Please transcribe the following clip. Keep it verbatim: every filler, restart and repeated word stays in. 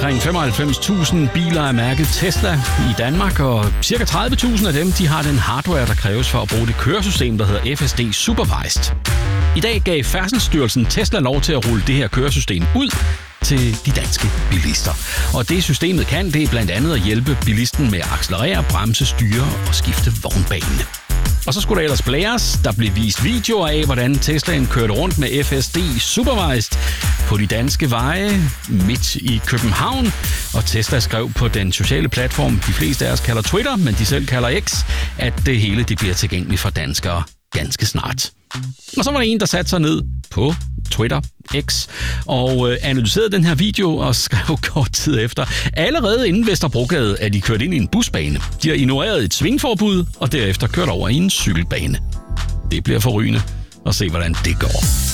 omkring femoghalvfems tusind biler af mærket Tesla i Danmark, og cirka tredive tusind af dem de har den hardware, der kræves for at bruge det køresystem, der hedder F S D Supervised. I dag gav Færdselsstyrelsen Tesla lov til at rulle det her køresystem ud til de danske bilister. Og det systemet kan, det er blandt andet at hjælpe bilisten med at accelerere, bremse, styre og skifte vognbane. Og så skulle der ellers blæres. Der blev vist videoer af, hvordan Teslaen kørte rundt med F S D Supervised på de danske veje midt i København. Og Tesla skrev på den sociale platform, de fleste af os kalder Twitter, men de selv kalder X, at det hele det bliver tilgængeligt for danskere ganske snart. Og så var der en, der satte sig ned på Twitter, X, og øh, analyserede den her video og skrev kort tid efter. Allerede inden Vesterbrogade er de kørt ind i en busbane. De har ignoreret et svingforbud og derefter kørt over i en cykelbane. Det bliver forrygende at se, hvordan det går.